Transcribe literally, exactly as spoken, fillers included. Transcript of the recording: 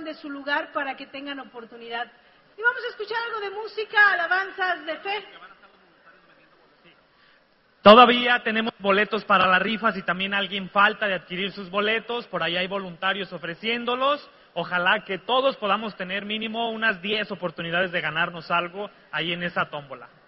muevan de su lugar para que tengan oportunidad. Y vamos a escuchar algo de música, alabanzas de fe. Todavía tenemos boletos para las rifas y también alguien falta de adquirir sus boletos, por ahí hay voluntarios ofreciéndolos. Ojalá que todos podamos tener mínimo unas diez oportunidades de ganarnos algo ahí en esa tómbola.